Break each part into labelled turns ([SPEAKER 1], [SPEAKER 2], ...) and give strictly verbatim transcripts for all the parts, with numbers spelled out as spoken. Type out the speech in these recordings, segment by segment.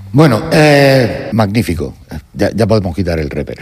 [SPEAKER 1] Bueno, eh, magnífico. Ya, ya podemos quitar el reper.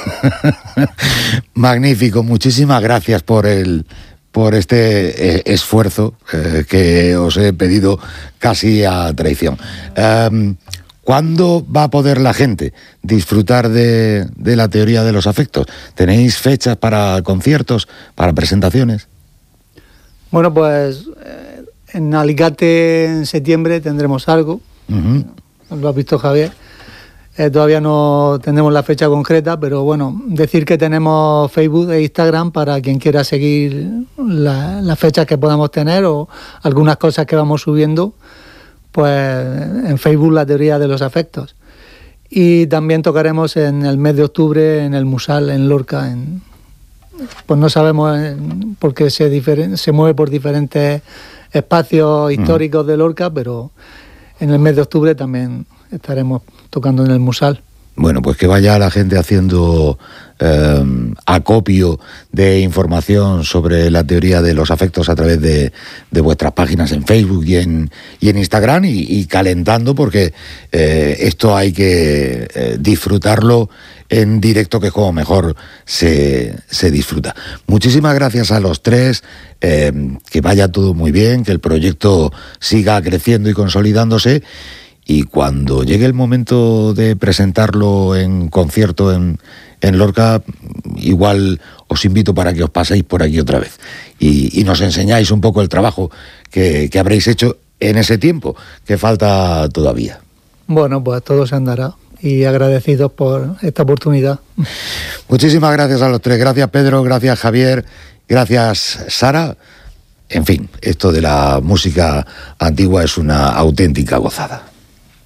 [SPEAKER 1] Magnífico. Muchísimas gracias por el por este eh, esfuerzo eh, que os he pedido casi a traición. Um, ¿Cuándo va a poder la gente disfrutar de, de la teoría de los afectos? ¿Tenéis fechas para conciertos, para presentaciones?
[SPEAKER 2] Bueno, pues eh, en Alicante en septiembre tendremos algo. Uh-huh. Lo has visto, Javier. Eh, todavía no tenemos la fecha concreta, pero bueno, decir que tenemos Facebook e Instagram para quien quiera seguir la, las fechas que podamos tener o algunas cosas que vamos subiendo, pues en Facebook la teoría de los afectos. Y también tocaremos en el mes de octubre en el Musal, en Lorca. En, pues no sabemos eh, porque se, diferen, se mueve por diferentes espacios históricos de Lorca, pero en el mes de octubre también estaremos tocando en el Musal.
[SPEAKER 1] Bueno, pues que vaya la gente haciendo eh, acopio de información sobre la teoría de los afectos a través de, de vuestras páginas en Facebook y en, y en Instagram y, y calentando porque eh, esto hay que eh, disfrutarlo en directo, que es como mejor se, se disfruta. Muchísimas gracias a los tres, eh, que vaya todo muy bien, que el proyecto siga creciendo y consolidándose. Y cuando llegue el momento de presentarlo en concierto en, en Lorca, igual os invito para que os paséis por aquí otra vez y, y nos enseñáis un poco el trabajo que, que habréis hecho en ese tiempo, que falta todavía.
[SPEAKER 2] Bueno, pues todo se andará y agradecidos por esta oportunidad.
[SPEAKER 1] Muchísimas gracias a los tres. Gracias, Pedro, gracias, Javier, gracias, Sara. En fin, esto de la música antigua es una auténtica gozada.